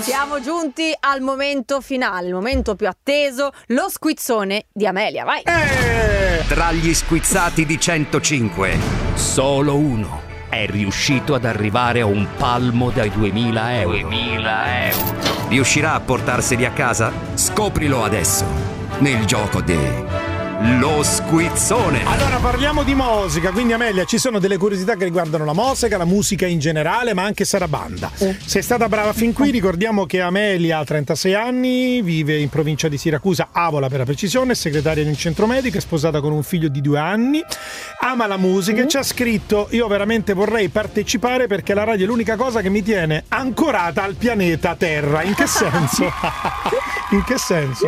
Siamo giunti al momento finale, il momento più atteso, lo squizzone di Amelia, vai! Tra gli squizzati di 105, solo uno è riuscito ad arrivare a un palmo dai 2000 euro. 2000 euro. Riuscirà a portarseli a casa? Scoprilo adesso, nel gioco Lo Squizzone. Allora parliamo di musica, quindi Amelia, ci sono delle curiosità che riguardano la musica in generale, ma anche Sarabanda. Sei stata brava fin qui, ricordiamo che Amelia ha 36 anni, vive in provincia di Siracusa, Avola per la precisione, è segretaria di un centro medico, è sposata con un figlio di 2 anni, ama la musica e ci ha scritto: io veramente vorrei partecipare perché la radio è l'unica cosa che mi tiene ancorata al pianeta Terra. In che senso? In che senso?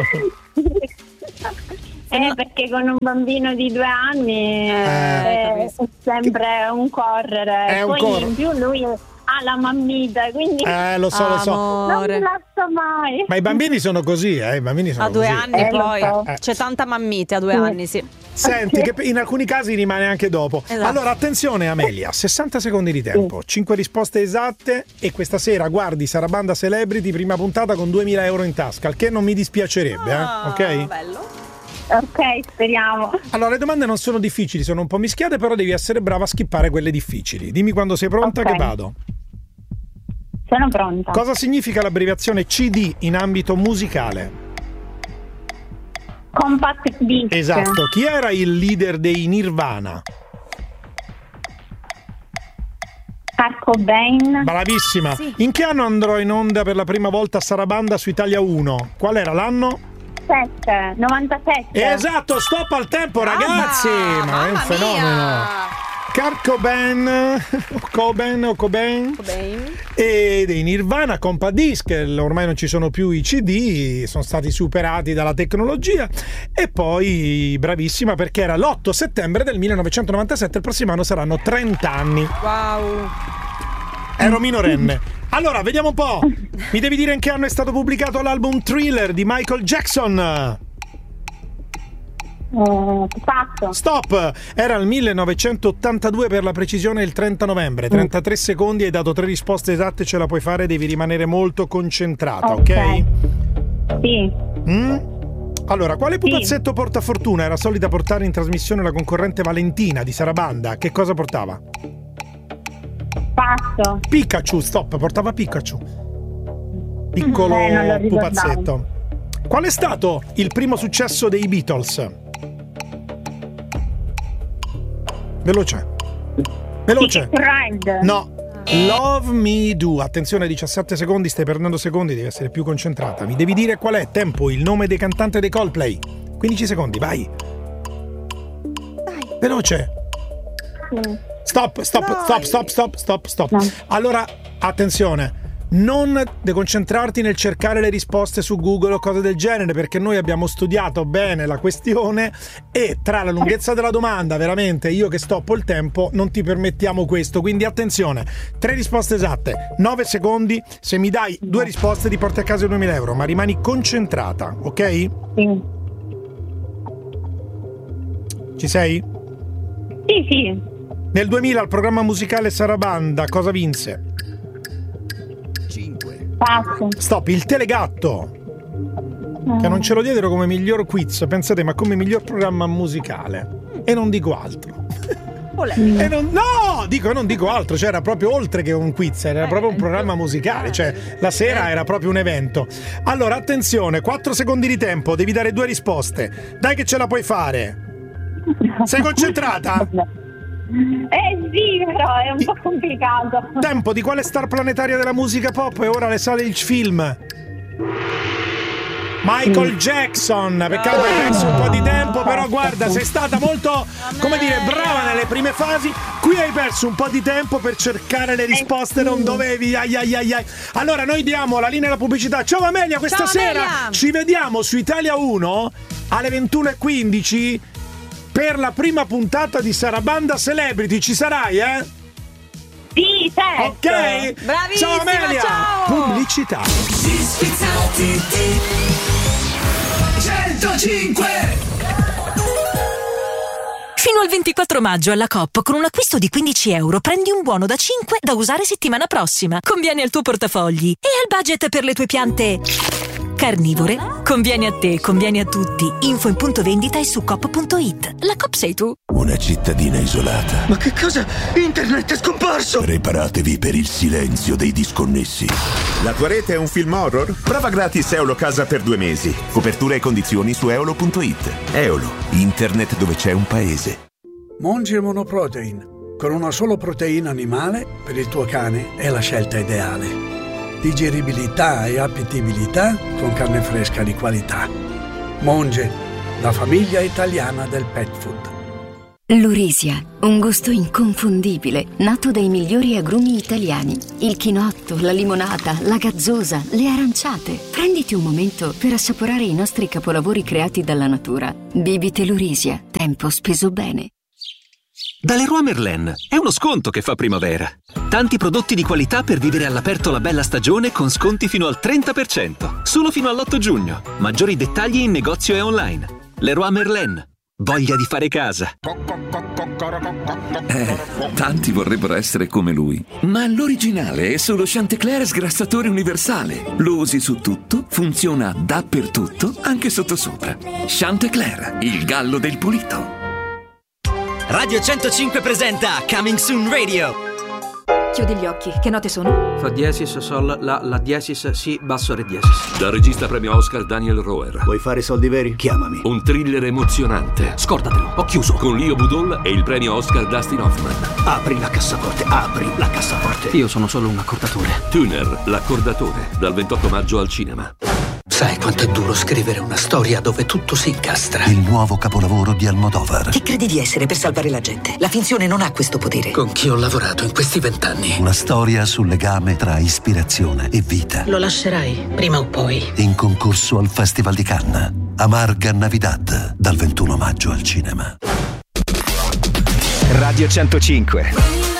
Perché con un bambino di 2 anni è sempre un correre. Poi in più lui ha la mammita, quindi lo so. Non mi lascio mai. Ma i bambini sono così, i bambini sono a 2 così. anni poi c'è tanta mammite a 2 anni, sì. Senti che in alcuni casi rimane anche dopo. Esatto. Allora attenzione Amelia, 60 secondi di tempo, 5 risposte esatte e questa sera guardi Sarabanda Celebrity, prima puntata con 2.000 euro in tasca, il che non mi dispiacerebbe, ok? Bello. Ok, speriamo. Allora le domande non sono difficili, sono un po' mischiate, però devi essere brava a skippare quelle difficili. Dimmi quando sei pronta, che vado. Sono pronta. Cosa significa l'abbreviazione CD in ambito musicale? Compact disc. Esatto. Chi era il leader dei Nirvana? Kurt Cobain. Bravissima. Sì. In che anno andrò in onda per la prima volta Sarabanda su Italia 1? Qual era l'anno? 97. Esatto, stop al tempo ragazzi. Ma è un fenomeno. Kurt Cobain e dei Nirvana, Compact Disc, ormai non ci sono più i CD, sono stati superati dalla tecnologia. E poi bravissima perché era l'8 settembre del 1997, il prossimo anno saranno 30 anni. Wow. Ero minorenne. Allora, vediamo un po'. Mi devi dire in che anno è stato pubblicato l'album Thriller di Michael Jackson. Passo. Stop. Era il 1982 per la precisione, il 30 novembre. 33 secondi, hai dato 3 risposte esatte, ce la puoi fare, devi rimanere molto concentrata, ok? Sì. Allora, quale pupazzetto portafortuna era solita portare in trasmissione la concorrente Valentina di Sarabanda? Che cosa portava? Passo. Pikachu, stop, portava Pikachu. Piccolo pupazzetto. Qual è stato il primo successo dei Beatles? Veloce. Ride. No. Love Me Do. Attenzione, 17 secondi, stai perdendo secondi, devi essere più concentrata. Mi devi dire qual è, tempo, il nome del cantante dei Coldplay. 15 secondi, vai. Dai. Veloce. Stop. No. Allora, attenzione, non deconcentrarti nel cercare le risposte su Google o cose del genere, perché noi abbiamo studiato bene la questione e tra la lunghezza della domanda, veramente, io che stoppo il tempo, non ti permettiamo questo. Quindi attenzione, 3 risposte esatte, 9 secondi, se mi dai 2 risposte ti porti a casa i 2.000 euro, ma rimani concentrata, ok? Sì. Ci sei? Sì. Nel 2000 al programma musicale Sarabanda cosa vinse? 5. Passo. Stop, il Telegatto, che non ce lo diedero come miglior quiz, pensate, ma come miglior programma musicale. E non dico altro. Non dico altro, cioè era proprio oltre che un quiz, era proprio un programma musicale, cioè la sera era proprio un evento. Allora, attenzione, 4 secondi di tempo, devi dare 2 risposte. Dai che ce la puoi fare. Sei concentrata? Sì, però è un po' complicato. Tempo, di quale star planetaria della musica pop è ora le sale il film? Michael Jackson. Peccato che hai perso un po' di tempo, però guarda, sei stata molto, come dire, brava nelle prime fasi. Qui hai perso un po' di tempo per cercare le risposte, non dovevi. Allora noi diamo la linea alla pubblicità. Ciao Amelia, questa sera ci vediamo su Italia 1 alle 21:15 per la prima puntata di Sarabanda Celebrity. Ci sarai, Sì, certo. Ok? Bravissima, ciao Amelia. ciao. Pubblicità. Gli sfizzati di 105. Fino al 24 maggio alla Coop, con un acquisto di €15 prendi un buono da 5 da usare settimana prossima. Conviene al tuo portafogli e al budget per le tue piante carnivore. Conviene a te, conviene a tutti. Info in punto vendita e su coop.it. La Coop sei tu. Una cittadina isolata. Ma che cosa? Internet è scomparso! Preparatevi per il silenzio dei disconnessi. La tua rete è un film horror? Prova gratis Eolo Casa per 2 mesi. Copertura e condizioni su eolo.it. Eolo, internet dove c'è un paese. Monge Monoprotein. Con una solo proteina animale, per il tuo cane è la scelta ideale. Digeribilità e appetibilità con carne fresca di qualità. Monge, la famiglia italiana del pet food. L'Urisia, un gusto inconfondibile, nato dai migliori agrumi italiani. Il chinotto, la limonata, la gazzosa, le aranciate. Prenditi un momento per assaporare i nostri capolavori creati dalla natura. Bibite l'Urisia, tempo speso bene. Da Leroy Merlin è uno sconto che fa primavera. Tanti prodotti di qualità per vivere all'aperto la bella stagione con sconti fino al 30%. Solo fino all'8 giugno. Maggiori dettagli in negozio e online. Leroy Merlin. Voglia di fare casa. Tanti vorrebbero essere come lui. Ma l'originale è solo Chantecler sgrassatore universale. Lo usi su tutto, funziona dappertutto, anche sottosopra. Chantecler, il gallo del pulito. Radio 105 presenta Coming Soon Radio. Chiudi gli occhi, che note sono? Fa diesis, sol, la diesis, si, basso, re diesis. Dal regista premio Oscar Daniel Roher. Vuoi fare soldi veri? Chiamami. Un thriller emozionante. Scordatelo, ho chiuso. Con Leo Budol e il premio Oscar Dustin Hoffman. Apri la cassaforte, apri la cassaforte. Io sono solo un accordatore. Tuner, l'accordatore, dal 28 maggio al cinema. Sai quanto è duro scrivere una storia dove tutto si incastra? Il nuovo capolavoro di Almodovar. Chi credi di essere per salvare la gente? La finzione non ha questo potere. Con chi ho lavorato in questi 20 anni? Una storia sul legame tra ispirazione e vita. Lo lascerai, prima o poi. In concorso al Festival di Cannes. Amarga Navidad, dal 21 maggio al cinema. Radio 105.